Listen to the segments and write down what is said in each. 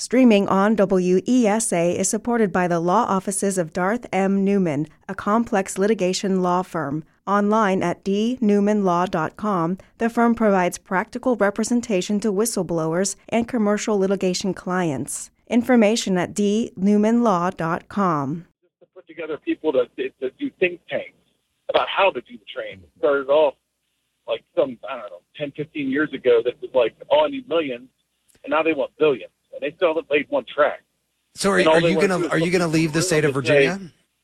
Streaming on WESA is supported by the law offices of Darth M. Newman, a complex litigation law firm. Online at dnewmanlaw.com, the firm provides practical representation to whistleblowers and commercial litigation clients. Information at dnewmanlaw.com. Just to put together people to do think tanks about how to do the train. It started off like 10, 15 years ago that was like, oh, I need millions, and now they want billions. And they still haven't laid one track. So are you gonna leave the state of Virginia?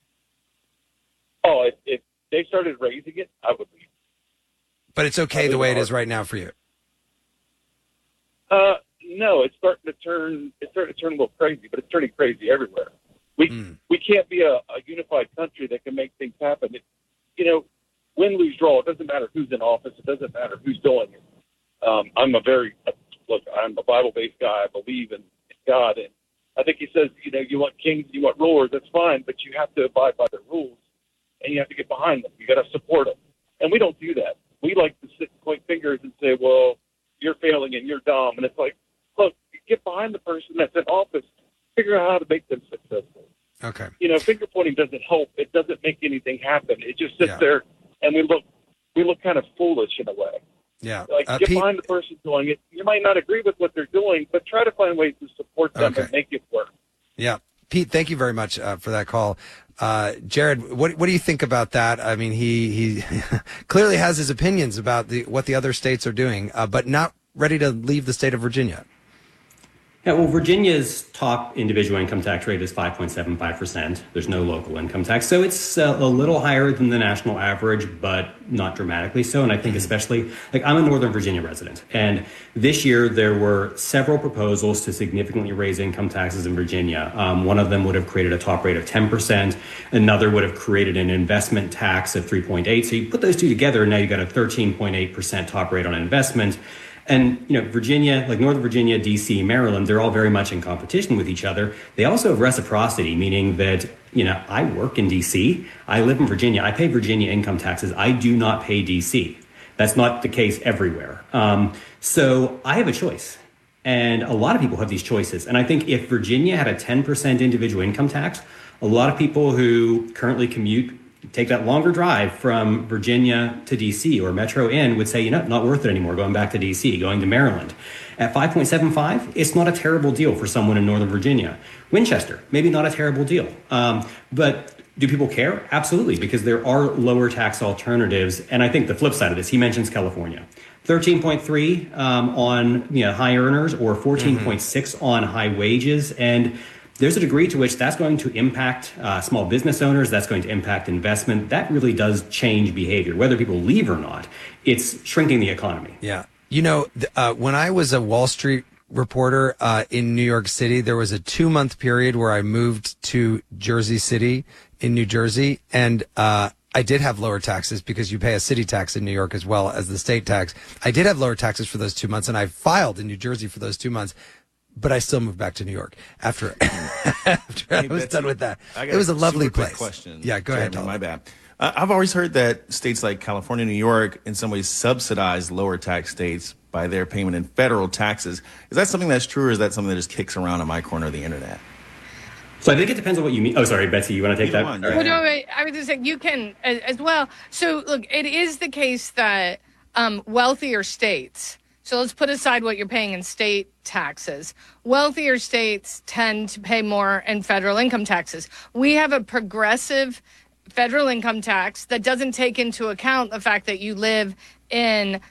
If they started raising it, I would leave. But it's okay the way it is right now for you. No, it's starting to turn a little crazy, but it's turning crazy everywhere. We can't be a unified country that can make things happen. Win, lose, draw. It doesn't matter who's in office. It doesn't matter who's doing it. I'm a Bible-based guy. I believe in God, and I think he says, you want kings, you want rulers. That's fine, but you have to abide by the rules, and you have to get behind them. You got to support them, and we don't do that. We like to sit and point fingers and say, "Well, you're failing and you're dumb," and it's like, look, get behind the person that's in office. Figure out how to make them successful. Okay. Finger pointing doesn't help. It doesn't make anything happen. It just sits there, and we look kind of foolish in a way. Yeah. Get behind the person doing it. You might not agree with what they're doing, but try to find ways to support them and make it work. Yeah. Pete, thank you very much for that call. Jared, what do you think about that? I mean, he clearly has his opinions about what the other states are doing, but not ready to leave the state of Virginia. Yeah, well, Virginia's top individual income tax rate is 5.75%. There's no local income tax. So it's a little higher than the national average, but not dramatically so. And I think especially, I'm a Northern Virginia resident. And this year there were several proposals to significantly raise income taxes in Virginia. One of them would have created a top rate of 10%. Another would have created an investment tax of 3.8%. So you put those two together, and now you've got a 13.8% top rate on investment. And, Virginia, like Northern Virginia, D.C., Maryland, they're all very much in competition with each other. They also have reciprocity, meaning that, I work in D.C., I live in Virginia, I pay Virginia income taxes, I do not pay D.C. That's not the case everywhere. So I have a choice. And a lot of people have these choices. And I think if Virginia had a 10% individual income tax, a lot of people who currently take that longer drive from Virginia to D.C. or Metro N would say, not worth it anymore, going back to D.C., going to Maryland. At 5.75, it's not a terrible deal for someone in Northern Virginia. Winchester, maybe not a terrible deal. But do people care? Absolutely, because there are lower tax alternatives. And I think the flip side of this, he mentions California. 13.3 on high earners or 14.6 on high wages. And there's a degree to which that's going to impact small business owners. That's going to impact investment. That really does change behavior. Whether people leave or not, it's shrinking the economy. Yeah. When I was a Wall Street reporter in New York City, there was a 2-month period where I moved to Jersey City in New Jersey. And I did have lower taxes because you pay a city tax in New York as well as the state tax. I did have lower taxes for those 2 months, and I filed in New Jersey for those 2 months. But I still moved back to New York after I was done with that. It was a lovely place. Question. Yeah, go ahead. My bad. I've always heard that states like California and New York in some ways subsidize lower tax states by their payment in federal taxes. Is that something that's true, or is that something that just kicks around on my corner of the internet? So I think it depends on what you mean. Oh, sorry, Betsy, you want to take that? Well, no, I was just saying you can as well. So look, it is the case that wealthier states. So let's put aside what you're paying in state taxes. Wealthier states tend to pay more in federal income taxes. We have a progressive federal income tax that doesn't take into account the fact that you live in,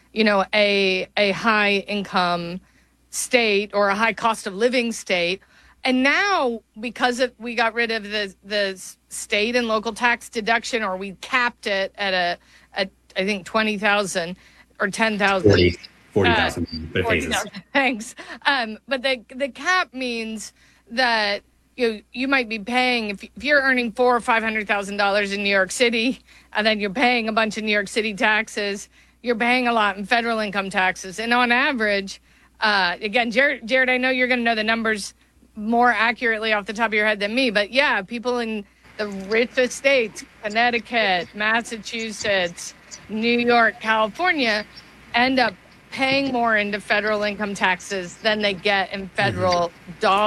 a high income state or a high cost of living state. And now, because we got rid of the state and local tax deduction, or we capped it at I think 20,000 or 10,000. 40,000, but it phases. Thanks. But the cap means that you might be paying if you're earning $400,000 or $500,000 in New York City, and then you're paying a bunch of New York City taxes. You're paying a lot in federal income taxes, and on average, again, Jared, I know you're going to know the numbers more accurately off the top of your head than me, but yeah, people in the richest states, Connecticut, Massachusetts, New York, California, end up paying more into federal income taxes than they get in federal dollars.